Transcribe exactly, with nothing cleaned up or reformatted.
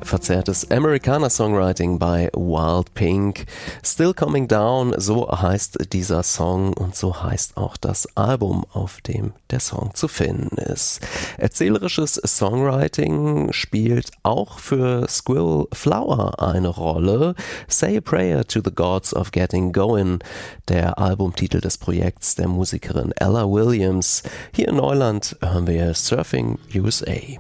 Verzerrtes Americana-Songwriting bei Wild Pink. Still Coming Down, so heißt dieser Song und so heißt auch das Album, auf dem der Song zu finden ist. Erzählerisches Songwriting spielt auch für Squirrel Flower eine Rolle. Say a Prayer to the Gods of Getting Going, der Albumtitel des Projekts der Musikerin Ella Williams. Hier in Neuland hören wir Surfing U S A.